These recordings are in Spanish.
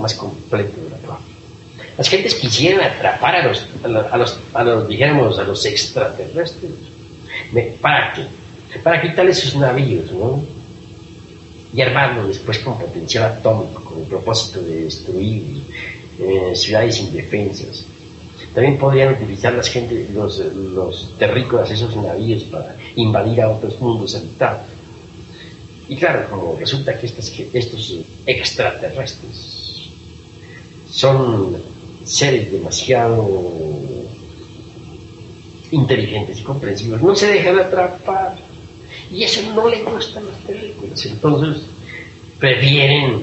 más completo de la prueba. Las gentes quisieran atrapar a los dijéramos, a los extraterrestres. ¿Para qué? Para quitarles sus navíos, ¿no? Y armarlos después con potencial atómico, con el propósito de destruir ciudades indefensas. También podrían utilizar los terrícolas, esos navíos, para invadir a otros mundos habitados. Y claro, como resulta que estos extraterrestres son seres demasiado inteligentes y comprensivos, no se dejan atrapar. Y eso no le gusta a los terrícolas. Entonces prefieren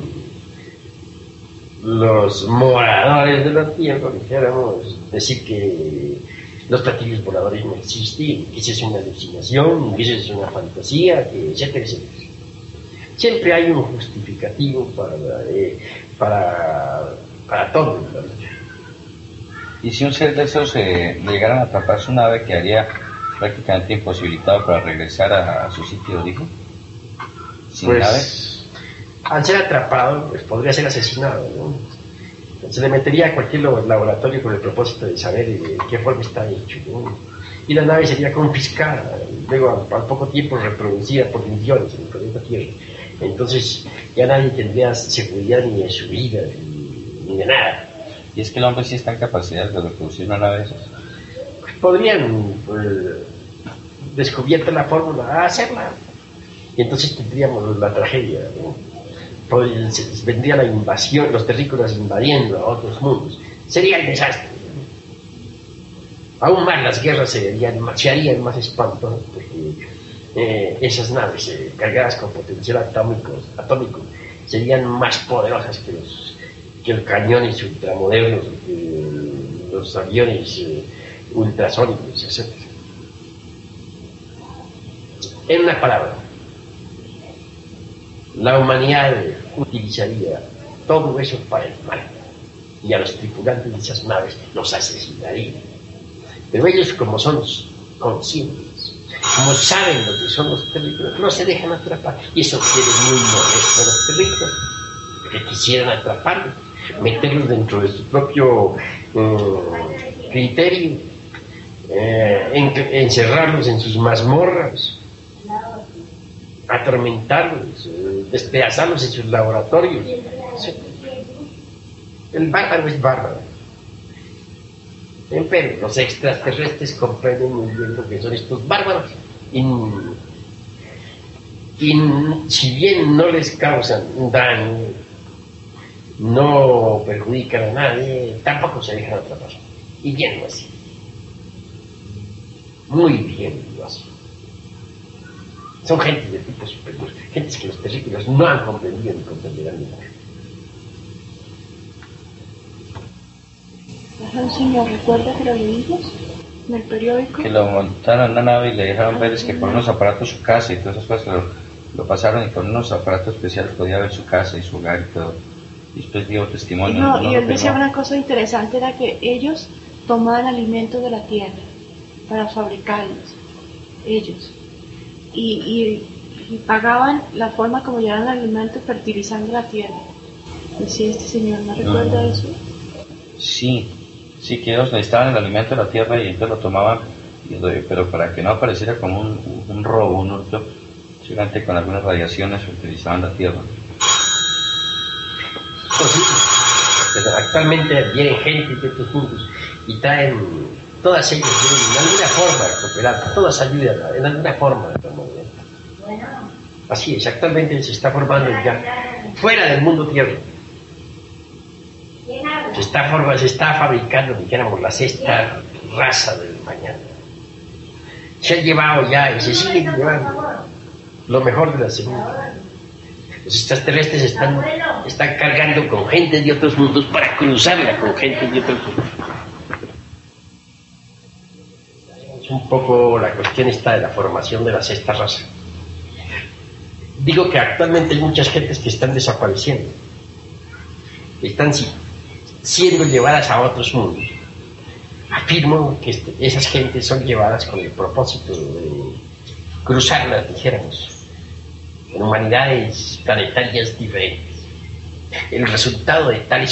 los moradores de la Tierra, dijéramos, decir que los platillos voladores no existen, que esa es una alucinación, que esa es una fantasía, que etcétera, etcétera. Siempre hay un justificativo para todo. Y si un ser de esos llegaran a atrapar su nave, quedaría prácticamente imposibilitado para regresar a su sitio de origen, sin pues, nave. Al ser atrapado, pues podría ser asesinado, ¿no? Se le metería a cualquier laboratorio con el propósito de saber de qué forma está hecho, ¿no? Y la nave sería confiscada, luego al poco tiempo reproducida por millones en el planeta Tierra. Entonces ya nadie tendría seguridad ni de su vida, ni de nada. Y es que el hombre sí está en capacidad de reproducir una nave de esas. Pues podrían, descubierta la fórmula, hacerla. Y entonces tendríamos la tragedia, ¿no? Pues vendría la invasión, los terrícolas invadiendo a otros mundos. Sería el desastre, ¿no? Aún más las guerras se harían más espantosas, porque esas naves cargadas con potencial atómico serían más poderosas que los cañones ultramodernos, los aviones ultrasónicos, etc. En una palabra, la humanidad utilizaría todo eso para el mal, y a los tripulantes de esas naves los asesinaría. Pero ellos, como son conscientes, como saben lo que son los terrícolas, no se dejan atrapar, y eso tiene muy molesto a los terrícolas, que quisieran atraparlos, meterlos dentro de su propio criterio, encerrarlos en sus mazmorras, atormentarlos, despedazarlos en sus laboratorios. El bárbaro es bárbaro. Pero los extraterrestres comprenden muy bien lo que son estos bárbaros. Y si bien no les causan daño, no perjudican a nadie, tampoco se dejan atrapar. Y bien lo hacen. Muy bien lo hacen. Son gentes de tipo superior, gentes que los terrícolas no han comprendido ni comprenderán nunca. Señor, ¿recuerda que lo leímos en el periódico? Que lo montaron en una nave y le dejaron ver es que con unos aparatos su casa y todas esas cosas lo pasaron, y con unos aparatos especiales podía ver su casa y su hogar y todo. Y después dio testimonio. No, y él decía una cosa interesante, era que ellos tomaban alimentos de la tierra para fabricarlos, ellos. Y pagaban la forma como llevaban el alimento fertilizando la tierra. Decía este señor, ¿no recuerda eso? Sí, que ellos necesitaban el alimento de la tierra y entonces lo tomaban, pero para que no apareciera como un robo, un hurto, seguramente con algunas radiaciones utilizaban la tierra. Pues, actualmente vienen gente de estos mundos y traen, todas ellas vienen de alguna forma a cooperar, todas ayudan en alguna forma. Así es, actualmente se está formando ya fuera del mundo tierra. Se está fabricando, dijéramos, la sexta raza del mañana. Se han llevado ya y se siguen llevando lo mejor de la semilla. Los extraterrestres están cargando con gente de otros mundos para cruzarla con gente de otros mundos. Un poco la cuestión está de la formación de la sexta raza. Digo que actualmente hay muchas gentes que están desapareciendo, están siendo llevadas a otros mundos. Afirmo que esas gentes son llevadas con el propósito de cruzarlas, dijéramos, en humanidades planetarias diferentes. El resultado de tales